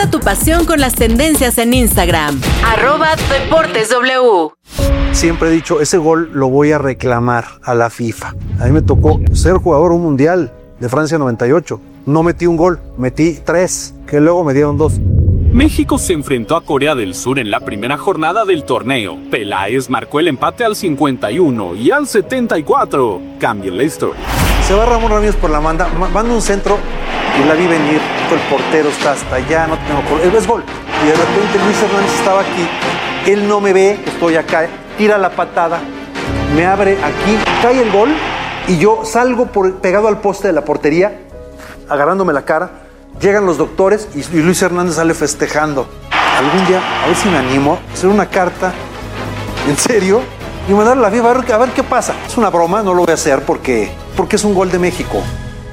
Conecta tu pasión con las tendencias en Instagram. @DeportesW. Siempre he dicho, ese gol lo voy a reclamar a la FIFA. A mí me tocó ser jugador de un mundial de Francia 98. No metí un gol, metí 3, que luego me dieron 2. México se enfrentó a Corea del Sur en la primera jornada del torneo. Peláez marcó el empate al 51 y al 74 cambió la historia. Se va Ramón Ramírez por la manda, manda un centro y la vi venir. El portero está hasta allá, no tengo por... Es gol. Y de repente Luis Hernández estaba aquí. Él no me ve, estoy acá, tira la patada, me abre aquí, cae el gol y yo salgo pegado al poste de la portería, agarrándome la cara. Llegan los doctores y Luis Hernández sale festejando. Algún día, a ver si me animo, a hacer una carta, en serio, y mandarle a la FIFA a ver qué pasa. Es una broma, no lo voy a hacer porque es un gol de México.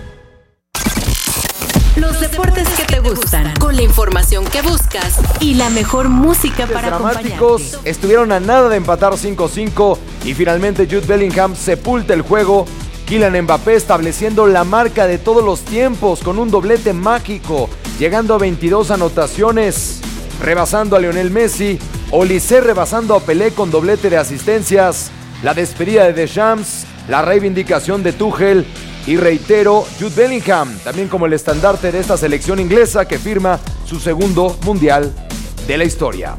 Los deportes que te gustan, con la información que buscas y la mejor música para dramáticos acompañarte. estuvieron a nada de empatar 5-5 y finalmente Jude Bellingham sepulta el juego. Kylian Mbappé estableciendo la marca de todos los tiempos con un doblete mágico, llegando a 22 anotaciones, rebasando a Lionel Messi. Olise rebasando a Pelé con doblete de asistencias. La despedida de Deschamps, la reivindicación de Tuchel y reitero, Jude Bellingham, también como el estandarte de esta selección inglesa que firma su segundo mundial de la historia.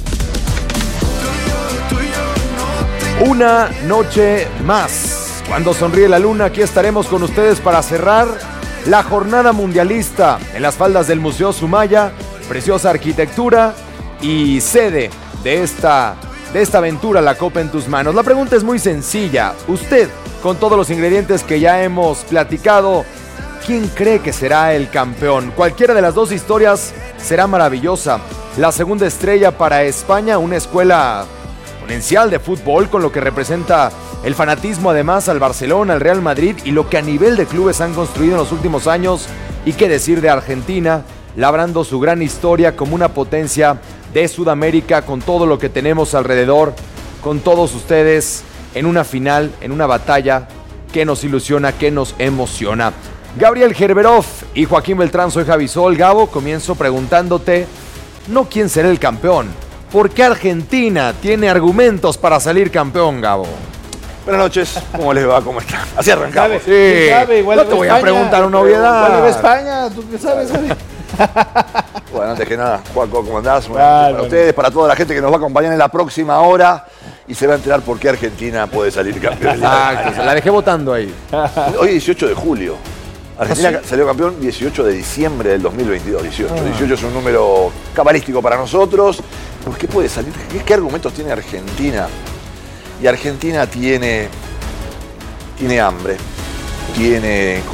Una noche más. Cuando sonríe la luna, aquí estaremos con ustedes para cerrar la jornada mundialista en las faldas del Museo Sumaya. Preciosa arquitectura y sede de esta aventura, la Copa en tus manos. La pregunta es muy sencilla. Usted, con todos los ingredientes que ya hemos platicado, ¿quién cree que será el campeón? Cualquiera de las dos historias será maravillosa. La segunda estrella para España, una escuela exponencial de fútbol con lo que representa el fanatismo además al Barcelona, al Real Madrid y lo que a nivel de clubes han construido en los últimos años. Y qué decir de Argentina, labrando su gran historia como una potencia de Sudamérica con todo lo que tenemos alrededor, con todos ustedes en una final, en una batalla que nos ilusiona, que nos emociona. Gabriel Gerberov y Joaquín Beltrán, soy Javi Sol. Gabo, comienzo preguntándote, no quién será el campeón, ¿por qué Argentina tiene argumentos para salir campeón, Gabo? Buenas noches, ¿cómo les va? ¿Cómo están? Así arrancamos. Sí, Igual no te voy a preguntar una obviedad. ¿Cuál es España? ¿Tú qué sabes? Bueno, antes que nada, Juaco, ¿cómo andás? Bueno, Claro. para ustedes, para toda la gente que nos va a acompañar en la próxima hora y se va a enterar por qué Argentina puede salir campeón. Exacto, la dejé votando ahí. Hoy es 18 de julio. Argentina salió campeón 18 de diciembre del 2022. 18 es un número cabalístico para nosotros. ¿Por qué puede salir? ¿Qué argumentos tiene Argentina? Y Argentina tiene hambre, tiene